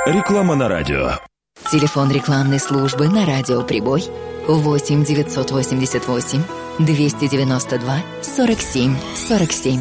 Реклама на радио. Телефон рекламной службы на радио «Прибой» 8 988 292 47 47.